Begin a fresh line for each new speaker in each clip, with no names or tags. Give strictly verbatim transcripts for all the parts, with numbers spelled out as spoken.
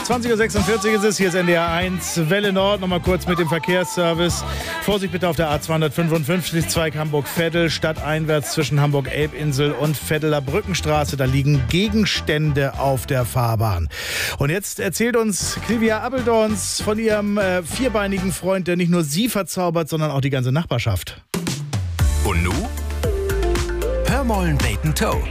zwanzig Uhr sechsundvierzig ist es, hier ist N D R eins, Welle Nord, nochmal kurz mit dem Verkehrsservice. Vorsicht bitte auf der A zweihundertfünfundfünfzig, Zweig Hamburg-Veddel, stadteinwärts zwischen Hamburg-Elbinsel und Veddeler Brückenstraße. Da liegen Gegenstände auf der Fahrbahn. Und jetzt erzählt uns Clivia Abbeldorns von ihrem äh, vierbeinigen Freund, der nicht nur sie verzaubert, sondern auch die ganze Nachbarschaft.
Und nu? Hör mollen Bacon Toe.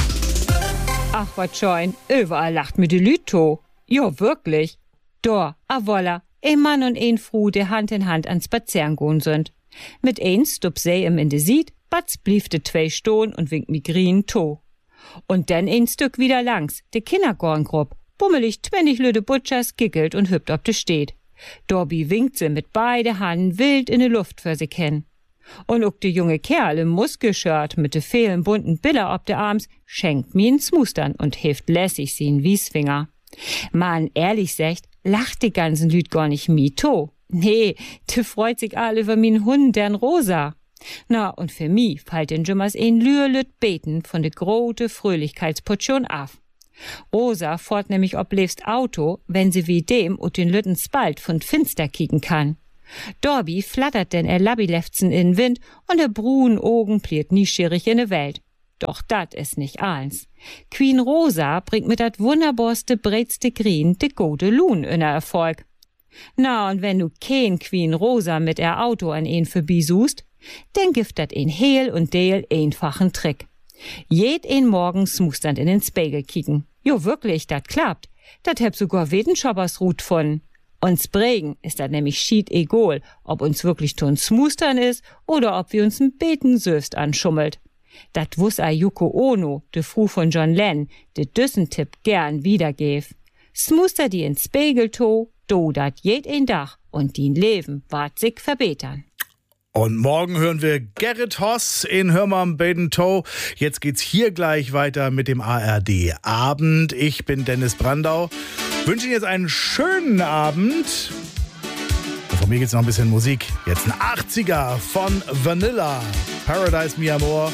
Ach, wat schein, überall lacht mir die Lüt to. Jo, wirklich. Da, a wolla, ein Mann und ein Fru, die Hand in Hand an Spazieren gehen sind. Mit ein stup sie im in de Sied, batz blieb de zwei Stohn und winkt mi grün to. Und dann ein Stück wieder langs, de Kindergorngrupp, bummelig twennig lüde Butchers giggelt und hüpft ob de steht. Dorbi winkt sie mit beide Handen wild in de Luft für sie kennen. Und ook de junge Kerl im Muskelshirt mit de vielen bunten Biller ob de Arms schenkt mi n Smustern und hilft lässig sie n Wiesfinger. Man, ehrlich secht, lacht die ganzen Lüd gar nicht mi to. Nee, de freut sich all über min Hund, dern Rosa. Na, und für mi fallt den Jimmers ein Lüerlüt beten von de grote Fröhlichkeitsportion af. Rosa fort nämlich ob lebst Auto, wenn sie wie dem ut den Lütten Spalt von Finster kicken kann. Dorbi flattert denn er Labilefzen in Wind und der brun Augen pliert nieschierig in de Welt. Doch dat is nicht eins. Queen Rosa bringt mit dat wunderbarste breitste Green de gode Lun in er Erfolg. Na, und wenn du kein Queen Rosa mit er Auto an een vorbei-suchst, denn gibt dat een heel und deel einfachen Trick. Jed een morgens musternd in den Spiegel kicken. Jo, wirklich, dat klappt. Dat heb sogar Wetenschoppers-Rut von. Uns Bregen ist dat nämlich schied egal, ob uns wirklich tun smustern is oder ob wir uns n Beten söfst anschummelt. Dat wuss a Yoko Ono, de Fru von John Lennon, de Düssentipp gern wiedergev. Smuster die ins Spiegel to, do dat jed ein Dach und din Leben ward sich verbetern.
Und morgen hören wir Gerrit Hoss in Hör mal Bacon Toe. Jetzt geht's hier gleich weiter mit dem A R D Abend. Ich bin Dennis Brandau. Wünsche Ihnen jetzt einen schönen Abend. Und von mir gibt's noch ein bisschen Musik. Jetzt ein achtziger von Vanilla. Paradise Mi Amor.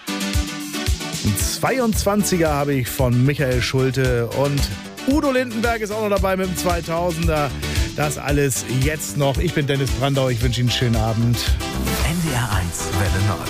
Ein zweiundzwanziger habe ich von Michael Schulte. Und Udo Lindenberg ist auch noch dabei mit dem zweitausender. Das alles jetzt noch. Ich bin Dennis Brandau. Ich wünsche Ihnen einen schönen Abend.
N D R eins Welle Nord.